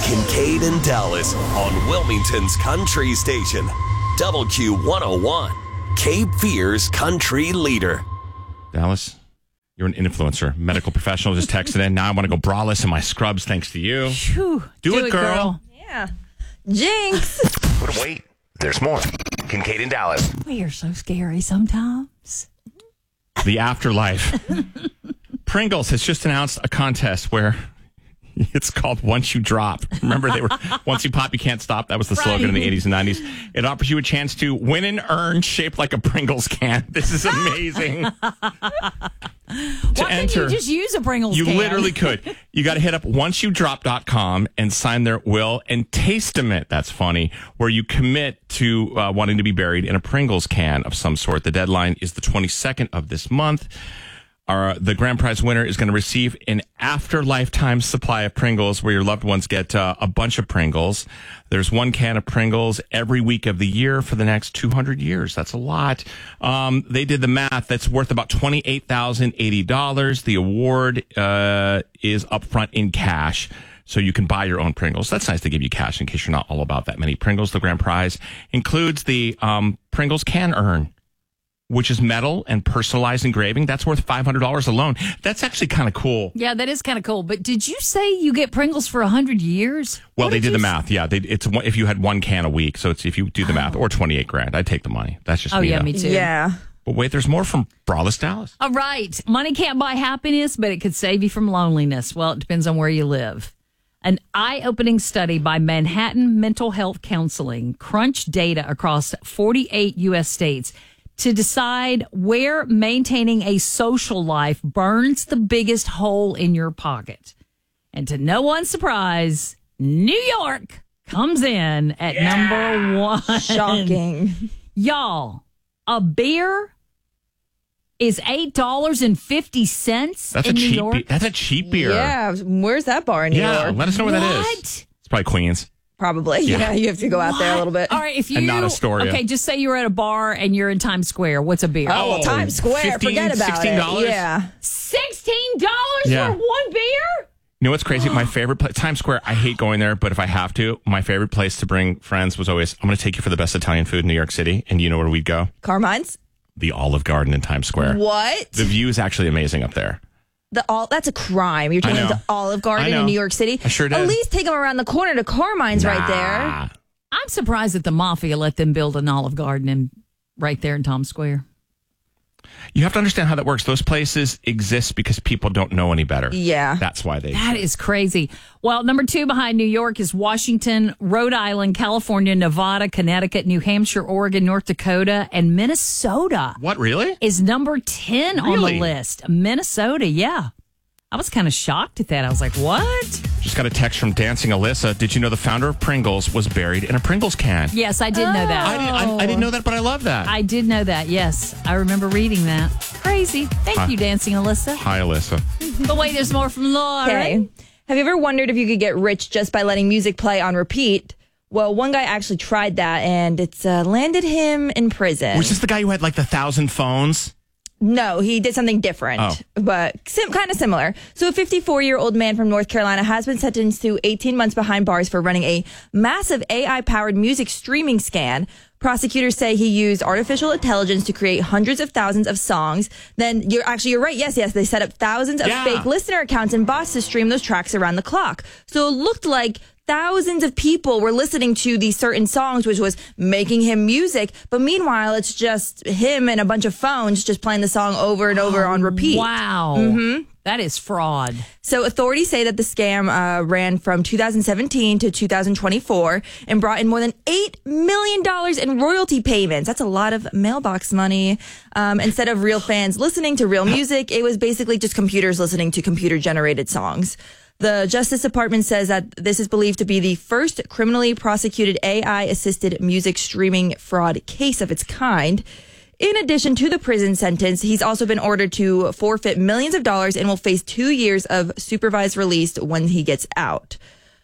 Kincaid and Dallas on Wilmington's Country Station. WQ101, Cape Fear's country leader. Dallas, you're an influencer, medical professional. Just texted in. Now I want to go braless in my scrubs thanks to you. Whew. Do it, girl. Yeah. Jinx. But wait, there's more. Kincaid and Dallas. We are so scary sometimes. The afterlife. Pringles has just announced a contest where it's called Once You Drop. Remember, they were Once You Pop, You Can't Stop. That was the slogan in the 80s and 90s. It offers you a chance to win an urn shaped like a Pringles can. This is amazing. Why can't you just use a Pringles You can? literally could. You got to hit up onceyoudrop.com and sign their will and testament. That's funny. Where you commit to wanting to be buried in a Pringles can of some sort. The deadline is the 22nd of this month. The grand prize winner is going to receive an after-lifetime supply of Pringles where your loved ones get a bunch of Pringles. There's one can of Pringles every week of the year for the next 200 years. That's a lot. They did the math. That's worth about $28,080. The award is upfront in cash, so you can buy your own Pringles. That's nice to give you cash in case you're not all about that many Pringles. The grand prize includes the Pringles can urn, which is metal and personalized engraving. That's worth $500 alone. That's actually kind of cool. Yeah, that is kind of cool. But did you say you get Pringles for 100 years? Well, they did the math. Yeah, it's if you had one can a week. So it's if you do the math, or $28,000. I'd take the money. That's just me. Yeah, though. me too. Yeah. But wait, there's more from Braless Dallas. All right. Money can't buy happiness, but it could save you from loneliness. Well, it depends on where you live. An eye-opening study by Manhattan Mental Health Counseling crunched data across 48 U.S. states to decide where maintaining a social life burns the biggest hole in your pocket. And to no one's surprise, New York comes in at number one. Shocking. Y'all, a beer is $8.50 That's in a New cheap. York. That's a cheap beer. Yeah. Where's that bar in New York? Let us know where that What? is. It's probably Queens. Probably. Yeah. You have to go out there a little bit. All right, if you And not Astoria. Okay, just say you're at a bar and you're in Times Square. What's a beer? Oh, well, Times Square. Forget about $16? it. Yeah. $16 Yeah. for one beer? You know what's crazy? My favorite place, Times Square, I hate going there, but if I have to, my favorite place to bring friends was always, I'm going to take you for the best Italian food in New York City. And you know where we'd go? Carmine's? The Olive Garden in Times Square. What? The view is actually amazing up there. That's a crime. You're taking I them know. to Olive I Garden know. in New York City. I sure did. At least take them around the corner to Carmine's right there. Nah. I'm surprised that the mafia let them build an Olive Garden right there in Times Square. You have to understand how that works. Those places exist because people don't know any better. Yeah. That's why they That exist. is crazy. Well, number 2 behind New York is Washington, Rhode Island, California, Nevada, Connecticut, New Hampshire, Oregon, North Dakota, and Minnesota What, really? is number 10 on Really? the list. Minnesota, yeah. I was kind of shocked at that. I was like, what? Just got a text from Dancing Alyssa. Did you know the founder of Pringles was buried in a Pringles can? Yes, I did know that. I didn't know that, but I love that. I did know that, yes. I remember reading that. Crazy. Thank you, Dancing Alyssa. Hi, Alyssa. But wait, there's more from Laura. Okay. Have you ever wondered if you could get rich just by letting music play on repeat? Well, one guy actually tried that, and it's landed him in prison. Was this the guy who had like the 1,000 phones? No, he did something different, but kind of similar. So a 54-year-old man from North Carolina has been sentenced to 18 months behind bars for running a massive AI-powered music streaming scan. Prosecutors say he used artificial intelligence to create hundreds of thousands of songs. Then you're right. Yes. They set up thousands of fake listener accounts and bots to stream those tracks around the clock. So it looked like thousands of people were listening to these certain songs, which was making him music. But meanwhile, it's just him and a bunch of phones just playing the song over and over on repeat. Wow. That is fraud. So authorities say that the scam ran from 2017 to 2024 and brought in more than $8 million in royalty payments. That's a lot of mailbox money. Instead of real fans listening to real music, it was basically just computers listening to computer-generated songs. The Justice Department says that this is believed to be the first criminally prosecuted AI-assisted music streaming fraud case of its kind. In addition to the prison sentence, he's also been ordered to forfeit millions of dollars and will face 2 years of supervised release when he gets out.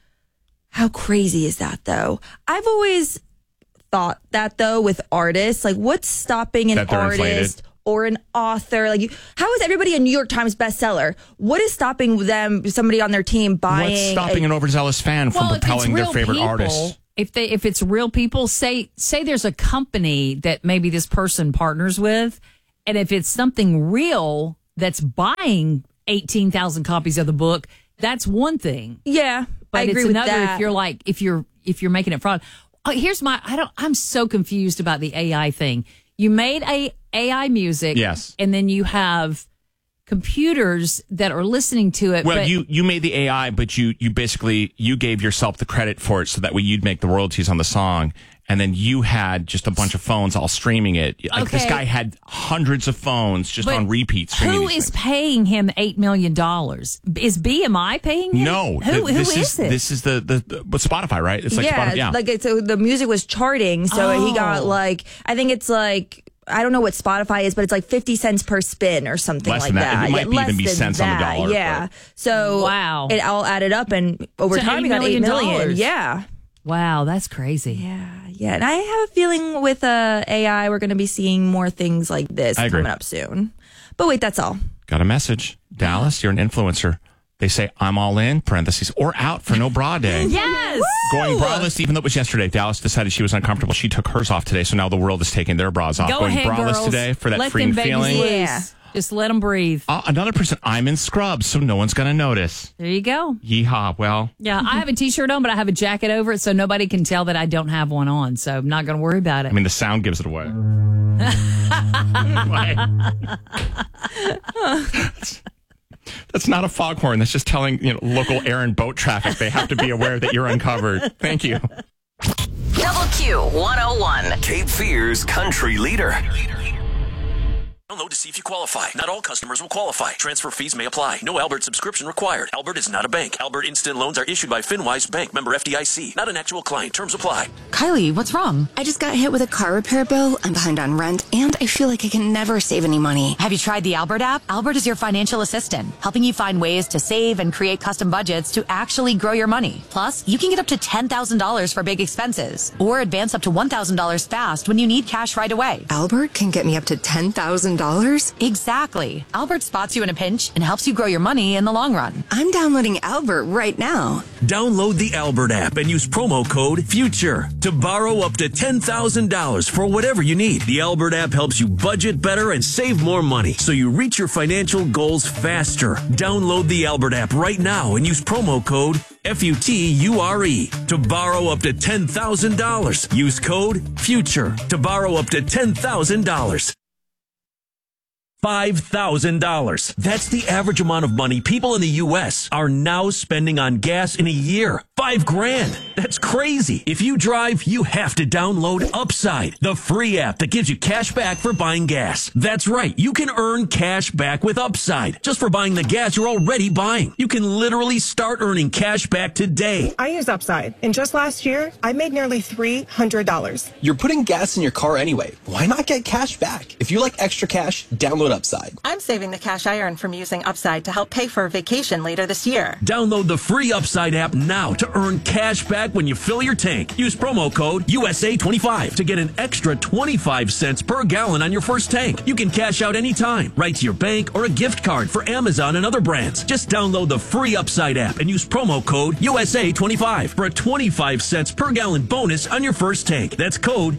How crazy is that, though? I've always thought that, though, with artists. Like, what's stopping an That they're artist inflated. or an author? Like, how is everybody a New York Times bestseller? What is stopping them, somebody on their team, buying? What's stopping an overzealous fan from propelling their favorite artist? If it's real people, say there's a company that maybe this person partners with, and if it's something real that's buying 18,000 copies of the book, that's one thing. Yeah, but I agree it's with another that. if you're making it fraud. Oh, I'm so confused about the AI thing. You made AI music, yes, and then you have computers that are listening to it. Well, but you made the AI, but you basically gave yourself the credit for it so that way you'd make the royalties on the song. And then you had just a bunch of phones all streaming it. Like this guy had hundreds of phones just on repeat streaming. Who is paying him $8 million? Is BMI paying him? No. Who is it? This is the Spotify, right? It's like Spotify. Yeah. Like so the music was charting, so he got like, I think it's like, I don't know what Spotify is, but it's like 50 cents per spin or something Less like than that. It might less even be than cents on the that. dollar. Yeah. But. So wow, it all added up, and over time he got $8 million. Yeah. Wow, that's crazy. Yeah. And I have a feeling with AI, we're going to be seeing more things like this coming up soon. But wait, that's all. Got a message. Dallas, you're an influencer. They say, I'm all in, parentheses, or out for no bra day. Yes! Going braless, even though it was yesterday. Dallas decided she was uncomfortable. She took hers off today, so now the world is taking their bras off. Go Going ahead, braless girls. today for that Let freeing them feeling. babies loose. Yeah. Just let them breathe. Another person, I'm in scrubs, so no one's going to notice. There you go. Yeehaw. Well. Yeah, I have a T-shirt on, but I have a jacket over it, so nobody can tell that I don't have one on. So I'm not going to worry about it. I mean, the sound gives it away. That's not a foghorn. That's just telling local air and boat traffic they have to be aware that you're uncovered. Thank you. Double Q 101. Cape Fear's country leader. Download to see if you qualify. Not all customers will qualify. Transfer fees may apply. No Albert subscription required. Albert is not a bank. Albert Instant Loans are issued by FinWise Bank, member FDIC. Not an actual client. Terms apply. Kylie, what's wrong? I just got hit with a car repair bill. I'm behind on rent, and I feel like I can never save any money. Have you tried the Albert app? Albert is your financial assistant, helping you find ways to save and create custom budgets to actually grow your money. Plus, you can get up to $10,000 for big expenses, or advance up to $1,000 fast when you need cash right away. Albert can get me up to $10,000? Exactly. Albert spots you in a pinch and helps you grow your money in the long run. I'm downloading Albert right now. Download the Albert app and use promo code FUTURE to borrow up to $10,000 for whatever you need. The Albert app helps you budget better and save more money so you reach your financial goals faster. Download the Albert app right now and use promo code FUTURE to borrow up to $10,000. Use code FUTURE to borrow up to $10,000. $5,000. That's the average amount of money people in the U.S. are now spending on gas in a year. $5,000. That's crazy. If you drive, you have to download Upside, the free app that gives you cash back for buying gas. That's right. You can earn cash back with Upside just for buying the gas you're already buying. You can literally start earning cash back today. I use Upside, and just last year, I made nearly $300. You're putting gas in your car anyway. Why not get cash back? If you like extra cash, download Upside. I'm saving the cash I earn from using Upside to help pay for a vacation later this year. Download the free Upside app now to earn cash back when you fill your tank. Use promo code USA25 to get an extra 25 cents per gallon on your first tank. You can cash out anytime, right to your bank or a gift card for Amazon and other brands. Just download the free Upside app and use promo code USA25 for a 25 cents per gallon bonus on your first tank. That's code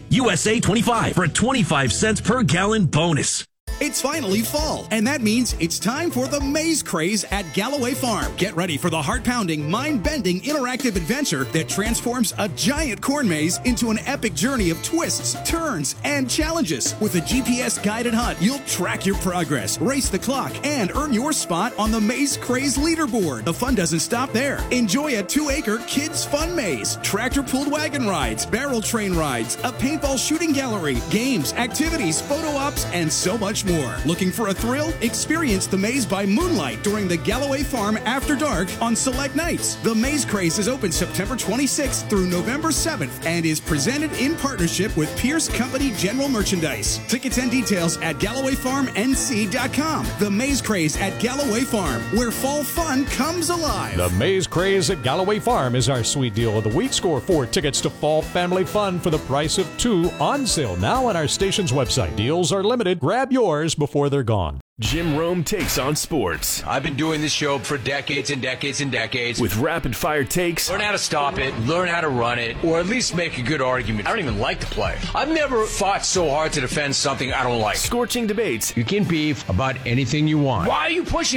USA25 for a 25 cents per gallon bonus. It's finally fall, and that means it's time for the Maze Craze at Galloway Farm. Get ready for the heart-pounding, mind-bending, interactive adventure that transforms a giant corn maze into an epic journey of twists, turns, and challenges. With a GPS-guided hunt, you'll track your progress, race the clock, and earn your spot on the Maze Craze leaderboard. The fun doesn't stop there. Enjoy a 2-acre kids' fun maze, tractor-pulled wagon rides, barrel train rides, a paintball shooting gallery, games, activities, photo ops, and so much more. Looking for a thrill? Experience the maze by moonlight during the Galloway Farm After Dark on select nights. The Maze Craze is open September 26th through November 7th and is presented in partnership with Pierce Company General Merchandise. Tickets and details at GallowayFarmNC.com. The Maze Craze at Galloway Farm, where fall fun comes alive. The Maze Craze at Galloway Farm is our sweet deal of the week. Score 4 tickets to fall family fun for the price of 2 on sale now on our station's website. Deals are limited. Grab yours hours before they're gone. Jim Rome takes on sports. I've been doing this show for decades and decades and decades. With rapid-fire takes. Learn how to stop it, learn how to run it, or at least make a good argument. I don't even like the play. I've never fought so hard to defend something I don't like. Scorching debates. You can beef about anything you want. Why are you pushing